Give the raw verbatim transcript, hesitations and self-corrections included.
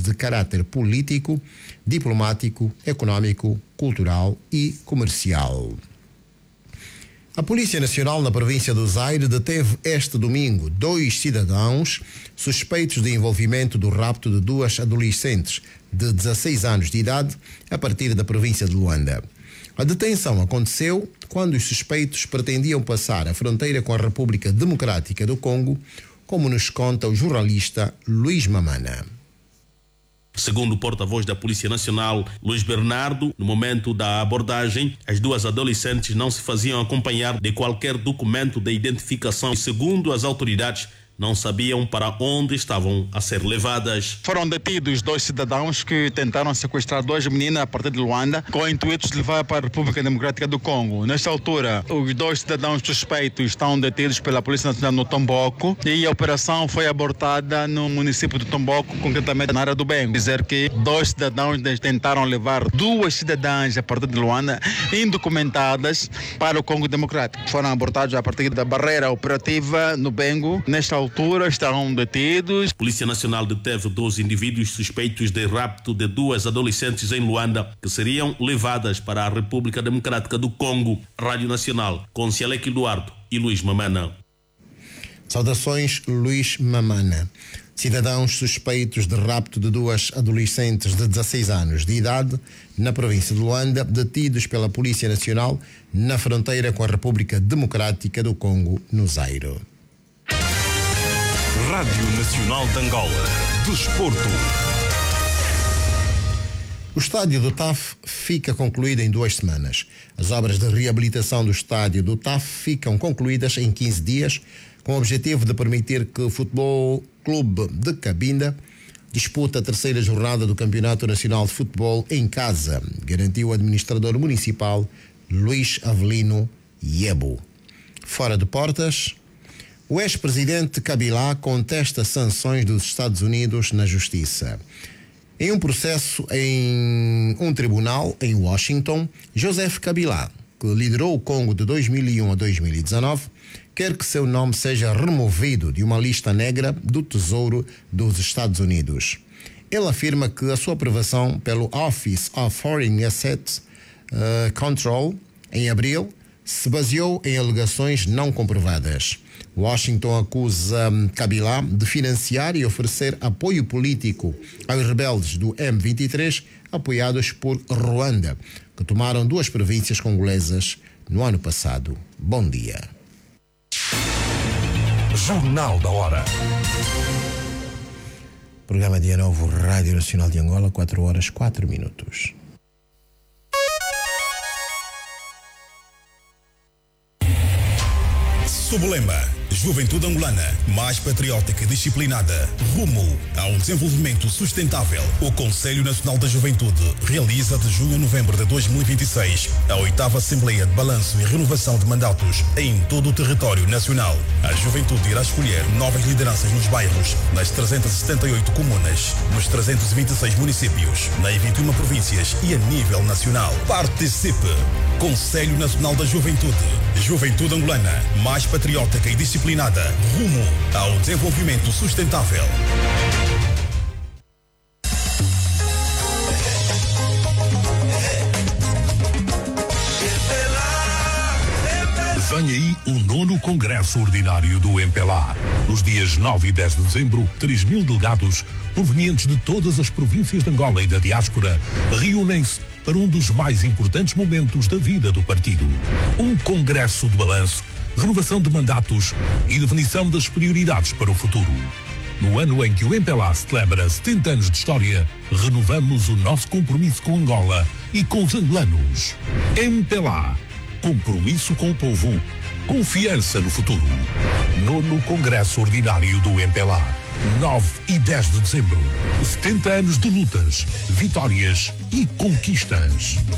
de caráter político, diplomático, econômico, cultural e comercial. A Polícia Nacional na província do Zaire deteve este domingo dois cidadãos suspeitos de envolvimento do rapto de duas adolescentes de dezasseis anos de idade a partir da província de Luanda. A detenção aconteceu quando os suspeitos pretendiam passar a fronteira com a República Democrática do Congo, como nos conta o jornalista Luís Mamana. Segundo o porta-voz da Polícia Nacional, Luís Bernardo, no momento da abordagem, as duas adolescentes não se faziam acompanhar de qualquer documento de identificação e, segundo as autoridades, não sabiam para onde estavam a ser levadas. Foram detidos dois cidadãos que tentaram sequestrar duas meninas a partir de Luanda com o intuito de levar para a República Democrática do Congo. Nesta altura, os dois cidadãos suspeitos estão detidos pela Polícia Nacional no Tomboco e a operação foi abortada no município de Tomboco, concretamente na área do Bengo. Dizer que dois cidadãos tentaram levar duas cidadãs a partir de Luanda indocumentadas para o Congo Democrático. Foram abortados a partir da barreira operativa no Bengo. Nesta altura, estão detidos. A Polícia Nacional deteve doze indivíduos suspeitos de rapto de duas adolescentes em Luanda, que seriam levadas para a República Democrática do Congo. Rádio Nacional, com Cieleque Eduardo e Luís Mamana. Saudações, Luís Mamana. Cidadãos suspeitos de rapto de duas adolescentes de dezasseis anos de idade na província de Luanda, detidos pela Polícia Nacional na fronteira com a República Democrática do Congo, no Zaire. Rádio Nacional de Angola. Desporto. O estádio do T A F fica concluído em duas semanas. As obras de reabilitação do estádio do T A F ficam concluídas em quinze dias, com o objetivo de permitir que o Futebol Clube de Cabinda dispute a terceira jornada do Campeonato Nacional de Futebol em casa, garantiu o administrador municipal Luís Avelino Yebo. Fora de portas, o ex-presidente Kabila contesta sanções dos Estados Unidos na Justiça. Em um processo em um tribunal em Washington, Joseph Kabila, que liderou o Congo de dois mil e um a dois mil e dezanove, quer que seu nome seja removido de uma lista negra do Tesouro dos Estados Unidos. Ele afirma que a sua aprovação pelo Office of Foreign Assets uh, Control, em abril, se baseou em alegações não comprovadas. Washington acusa Kabila de financiar e oferecer apoio político aos rebeldes do M vinte e três, apoiados por Ruanda, que tomaram duas províncias congolesas no ano passado. Bom dia. Jornal da Hora. Programa Dia Novo, Rádio Nacional de Angola, quatro horas, quatro minutos. Sublema. Juventude angolana, mais patriótica e disciplinada, rumo ao desenvolvimento sustentável. O Conselho Nacional da Juventude realiza de junho a novembro de dois mil e vinte e seis a oitava Assembleia de Balanço e Renovação de Mandatos em todo o território nacional. A juventude irá escolher novas lideranças nos bairros, nas trezentas e setenta e oito comunas, nos trezentos e vinte e seis municípios, nas vinte e uma províncias e a nível nacional. Participe! Conselho Nacional da Juventude. Juventude angolana, mais patriótica e disciplinada, rumo ao desenvolvimento sustentável. Vem aí o nono Congresso Ordinário do M P L A. Nos dias nove e dez de dezembro, três mil delegados provenientes de todas as províncias de Angola e da diáspora reúnem-se para um dos mais importantes momentos da vida do partido. Um congresso de balanço, renovação de mandatos e definição das prioridades para o futuro. No ano em que o M P L A celebra setenta anos de história, renovamos o nosso compromisso com Angola e com os angolanos. M P L A. Compromisso com o povo. Confiança no futuro. Nono Congresso Ordinário do M P L A. nove e dez de dezembro. setenta anos de lutas, vitórias e conquistas.